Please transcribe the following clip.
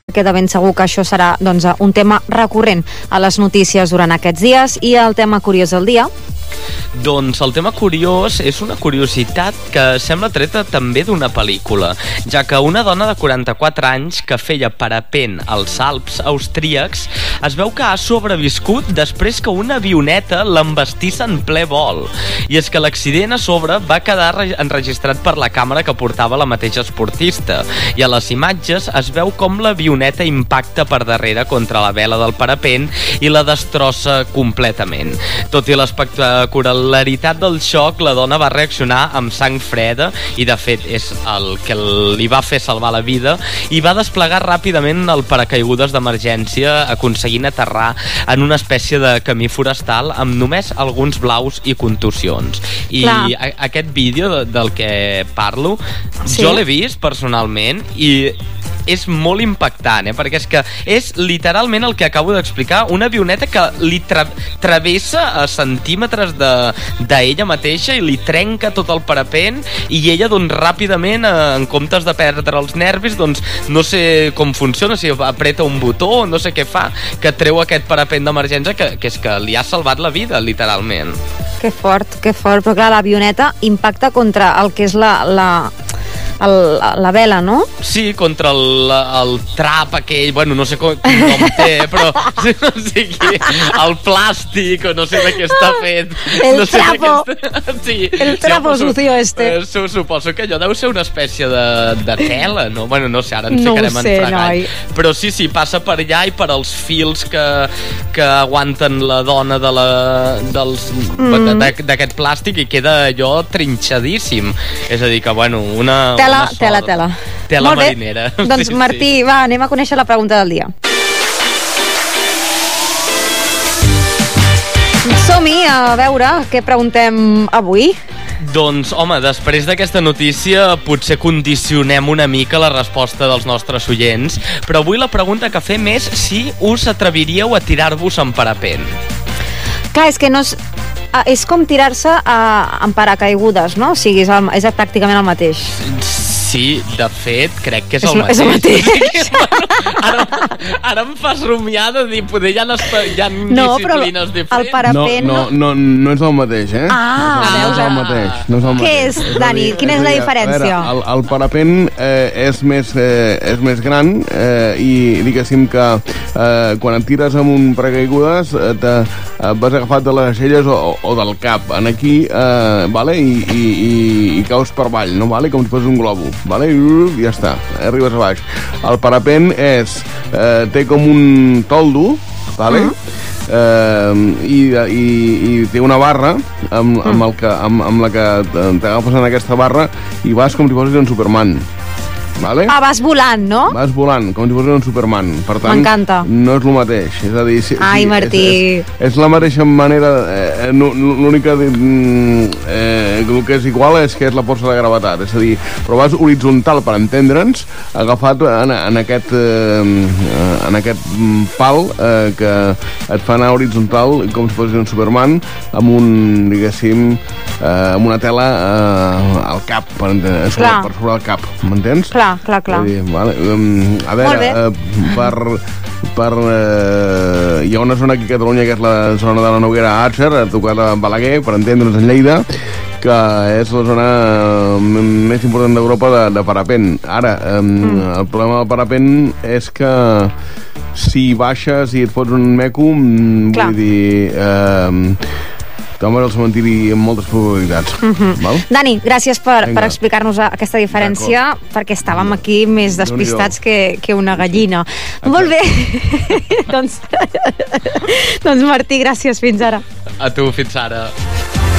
Queda ben segur que això serà un tema recurrent a les notícies durant aquests dies. I el tema curiós del dia? Doncs el tema curiós és una curiositat que sembla treta també d'una pel·lícula, ja que una dona de 44 anys que feia parapent als Alps austríacs es veu que ha sobreviscut després que una avioneta l'embastís en ple vol. I és que l'accident a sobre va quedar enregistrat per la càmera que portava la mateixa esportista, i a les imatges es veu com l'avioneta impacta per darrere contra la vela del parapent i la destrossa completament. Tot i l'espectacularitat del xoc, la dona va reaccionar amb sang freda i de fet és el que li va fer salvar la vida, i va desplegar ràpidament el paracaigudes d'emergència, aconseguint aterrar en una espècie de camí forestal amb només alguns blaus i contusions. I aquest vídeo del que parlo, jo l'he vist personalment i és molt impactant, perquè és que és literalment el que acabo d'explicar, una avioneta que li travessa a centímetres d'ella mateixa i li trenca tot el parapent, i ella doncs ràpidament, en comptes de perdre els nervis, doncs no sé com funciona, si apreta un botó o no sé què fa, que treu aquest parapent d'emergència que és que li ha salvat la vida, literalment. Que fort, però clar, l'avioneta impacta contra el que és la vela, no? Sí, contra el trap aquell, bueno, no sé quin nom té, però o sigui, el plàstic, o no sé de què està fet. El no sé trapo. Sí, el trapo sucio este. Suposo que allò deu ser una espècie de tela, no? Bueno, no sé, ara ens ficarem en fregall. Però sí, passa per allà i per als fils que aguanten la dona d'aquest plàstic, i queda allò trinxadíssim. És a dir, que bueno, una Tela. Tela marinera. Doncs Martí, va, anem a conèixer la pregunta del dia. Som-hi a veure què preguntem avui. Doncs, home, després d'aquesta notícia potser condicionem una mica la resposta dels nostres oients, però avui la pregunta que fem és si us atreviríeu a tirar-vos en parapent. Clar, és que no és com tirar-se en paracaigudes, no? O sigui, és pràcticament el mateix. Sí, de fet, crec que és el mateix. És el mateix. Ara em fas rumiar de dir, poder hi ha disciplines diferents. El parapent... No és el mateix, eh? No és el mateix. Què és, Dani? Quina és la diferència? A veure, el parapent és més gran i diguéssim que quan et tires amb un paracaigudes vas agafat de les aixelles o del cap en aquí, i caus per avall, no? Com si fos un globo. I ja està, arribes a baix. El parapent té com un toldo, i té una barra amb la que t'agafes en aquesta barra i vas com si fossis un Superman. Vas volant, no? Vas volant, com si fos un Superman. Per tant, m'encanta. No és el mateix. És a dir, ai, Martí. És la mateixa manera... L'única el que és igual és que és la força de gravetat. És a dir, però vas horitzontal, per entendre'ns, agafat en aquest pal que et fa anar horitzontal com si fos un Superman amb amb una tela al cap, per sobre el cap. M'entens? Clar. A veure, hi ha una zona aquí a Catalunya que és la zona de la Noguera Àtxer, a tocar de Balaguer, per entendre'ns, en Lleida, que és la zona més important d'Europa de parapent. Ara, el problema del parapent és que si baixes i et fots un meco, vull dir... Te'n vas al cementiri amb moltes probabilitats. Dani, gràcies per explicar-nos aquesta diferència, perquè estàvem aquí més despistats que una gallina. Molt bé. Doncs Martí, gràcies. Fins ara. A tu, fins ara.